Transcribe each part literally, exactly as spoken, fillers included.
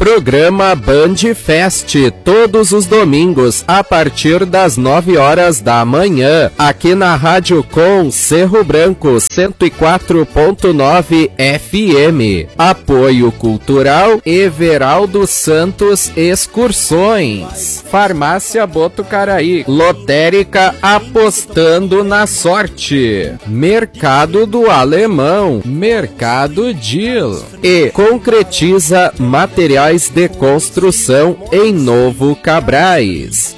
Programa Band Fest, todos os domingos, a partir das nove horas da manhã, aqui na Rádio Com Cerro Branco, cento e quatro ponto nove F M. Apoio Cultural Everaldo Santos Excursões. Farmácia Botucaraí, Lotérica Apostando na Sorte. Mercado do Alemão, Mercado Deal. E Concretiza Materiais de construção em Novo Cabrais.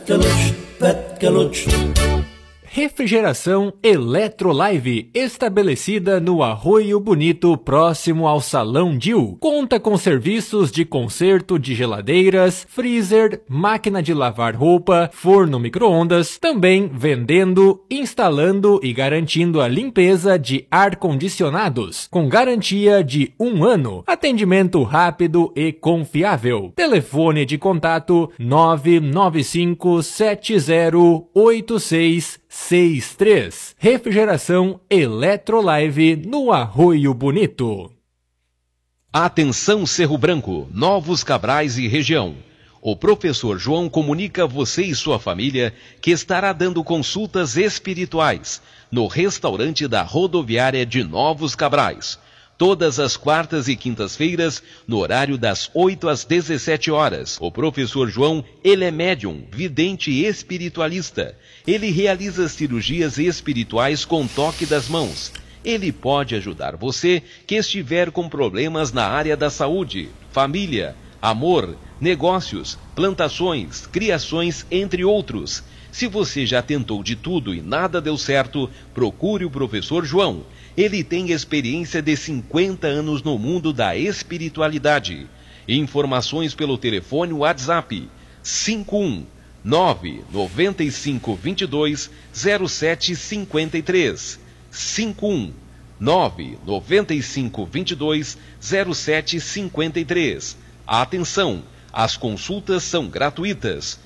Refrigeração Eletrolive, estabelecida no Arroio Bonito, próximo ao Salão Dil. Conta com serviços de conserto de geladeiras, freezer, máquina de lavar roupa, forno micro-ondas, também vendendo, instalando e garantindo a limpeza de ar-condicionados, com garantia de um ano. Atendimento rápido e confiável. Telefone de contato nove nove cinco sete zero oito seis seis três. Refrigeração Eletrolive no Arroio Bonito. Atenção Cerro Branco, Novos Cabrais e região. O professor João comunica a você e sua família que estará dando consultas espirituais no restaurante da rodoviária de Novos Cabrais. Todas as quartas e quintas-feiras, no horário das oito às dezessete horas. O professor João, ele é médium, vidente e espiritualista. Ele realiza cirurgias espirituais com toque das mãos. Ele pode ajudar você que estiver com problemas na área da saúde, família, amor, negócios, plantações, criações, entre outros. Se você já tentou de tudo e nada deu certo, procure o professor João. Ele tem experiência de cinquenta anos no mundo da espiritualidade. Informações pelo telefone WhatsApp cinco um nove nove cinco dois dois zero sete cinco três. cinco um nove nove cinco dois dois zero sete cinco três. Atenção, as consultas são gratuitas.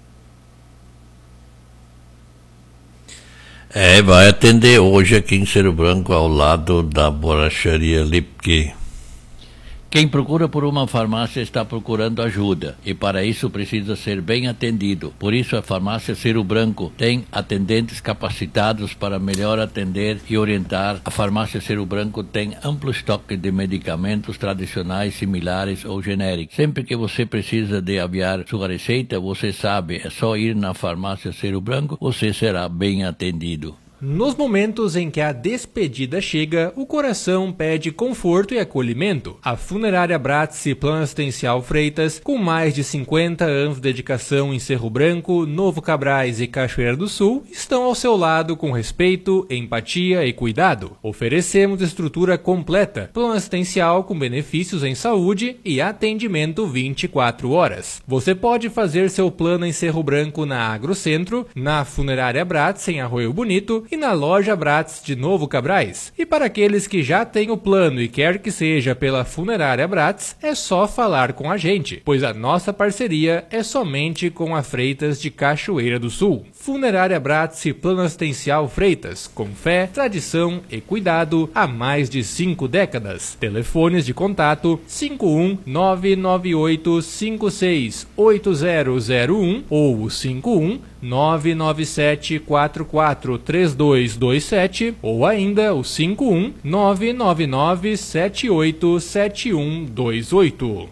É, vai atender hoje aqui em Cerro Branco, ao lado da borracharia Lipke. Quem procura por uma farmácia está procurando ajuda e para isso precisa ser bem atendido. Por isso a farmácia Cerro Branco tem atendentes capacitados para melhor atender e orientar. A farmácia Cerro Branco tem amplo estoque de medicamentos tradicionais, similares ou genéricos. Sempre que você precisa de aviar sua receita, você sabe, é só ir na farmácia Cerro Branco, você será bem atendido. Nos momentos em que a despedida chega, o coração pede conforto e acolhimento. A Funerária Bratz e Plano Assistencial Freitas, com mais de cinquenta anos de dedicação em Cerro Branco, Novo Cabrais e Cachoeira do Sul, estão ao seu lado com respeito, empatia e cuidado. Oferecemos estrutura completa, plano assistencial com benefícios em saúde e atendimento vinte e quatro horas. Você pode fazer seu plano em Cerro Branco na Agrocentro, na Funerária Bratz em Arroio Bonito e na loja Bratz de Novo Cabrais. E para aqueles que já têm o plano e quer que seja pela Funerária Bratz, é só falar com a gente, pois a nossa parceria é somente com a Freitas de Cachoeira do Sul. Funerária Bratz e Plano Assistencial Freitas, com fé, tradição e cuidado há mais de cinco décadas. Telefones de contato cinco um nove nove oito cinco seis oito zero zero um ou cinco um nove nove sete quatro quatro três dois dois sete ou ainda o cinco um nove nove nove sete oito sete um dois oito.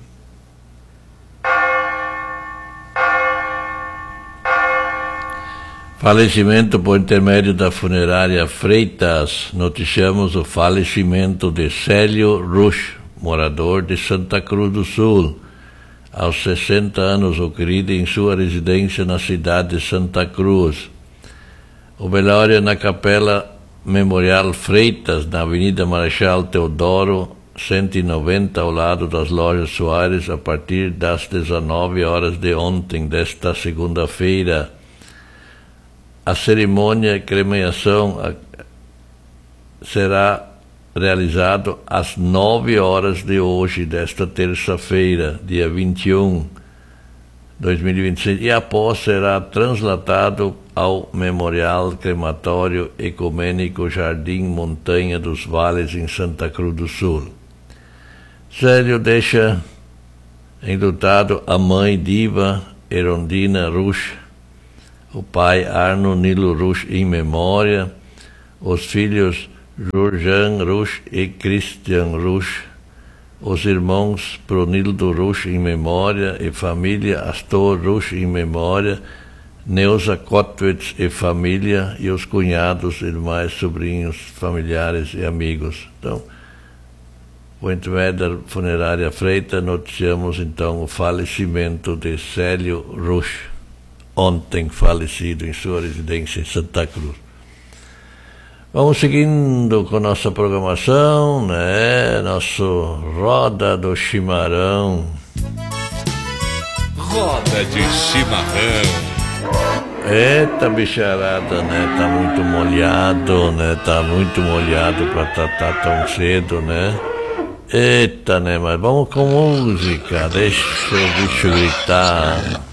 Falecimento por intermédio da funerária Freitas. Noticiamos o falecimento de Célio Rush, morador de Santa Cruz do Sul. Aos sessenta anos, ocorrido em sua residência na cidade de Santa Cruz. O velório na Capela Memorial Freitas, na Avenida Marechal Teodoro, cento e noventa, ao lado das lojas Soares, a partir das dezenove horas de ontem, desta segunda-feira. A cerimônia de cremação será realizada às nove horas de hoje, desta terça-feira, dia vinte e um, dois mil e vinte e seis, e após será translatado ao Memorial Crematório Ecumênico Jardim Montanha dos Vales, em Santa Cruz do Sul. Célio deixa Enlutado a mãe Diva Erondina Rusch, o pai Arno Nilo Rusch em memória, os filhos Jorjan Rusch e Christian Rusch, os irmãos Pronildo Rusch em memória e família Astor Rusch em memória, Neuza Kotwitz e família, e os cunhados, irmãos, sobrinhos, familiares e amigos. Então, por intermédio da funerária Freitas, noticiamos então o falecimento de Célio Rusch, ontem falecido em sua residência em Santa Cruz. Vamos seguindo com nossa programação, né? Nosso Roda do Chimarrão. Roda de Chimarrão. Eita bicharada, né? Tá muito molhado, né? Tá muito molhado pra tratar tão cedo, né? Eita, né? Mas vamos com música, deixa o bicho gritar.